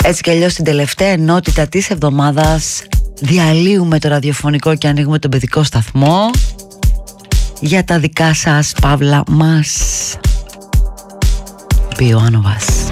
Έτσι κι αλλιώς την τελευταία ενότητα της εβδομάδας διαλύουμε το ραδιοφωνικό και ανοίγουμε τον παιδικό σταθμό για τα δικά σας παύλα μας. Be one of us.